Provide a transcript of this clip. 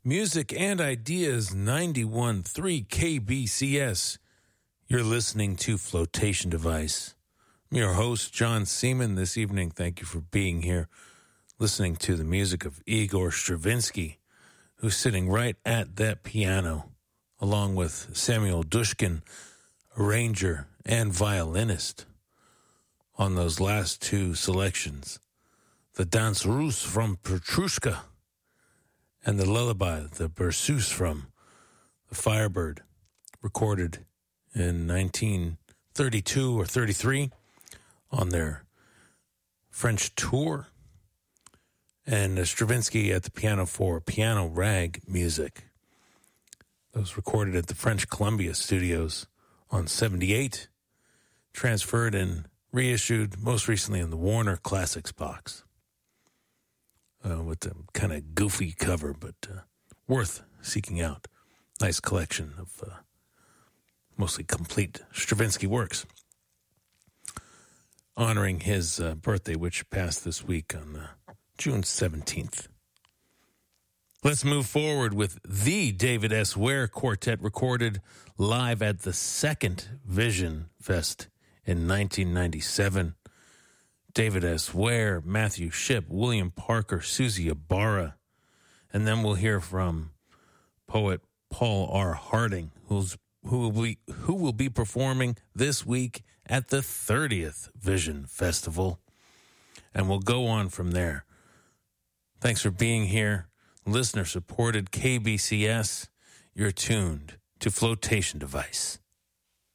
Music and Ideas 91.3 KBCS. You're listening to Flotation Device. I'm your host, John Seaman, this evening. Thank you for being here, listening to the music of Igor Stravinsky, who's sitting right at that piano, along with Samuel Dushkin, arranger and violinist, on those last two selections. The Danse Russe from Petrushka, and the lullaby, the Berceuse from The Firebird, recorded in 1932 or 33 on their French tour. And Stravinsky at the piano for Piano Rag Music. Those recorded at the French Columbia Studios on 78, transferred and reissued most recently in the Warner Classics box. With a kind of goofy cover, but worth seeking out. Nice collection of mostly complete Stravinsky works. Honoring his birthday, which passed this week on June 17th. Let's move forward with the David S. Ware Quartet, recorded live at the second Vision Fest in 1997. David S. Ware, Matthew Shipp, William Parker, Susie Ibarra. And then we'll hear from poet Paul R. Harding, who will be performing this week at the 30th Vision Festival. And we'll go on from there. Thanks for being here. Listener-supported KBCS. You're tuned to Flotation Device.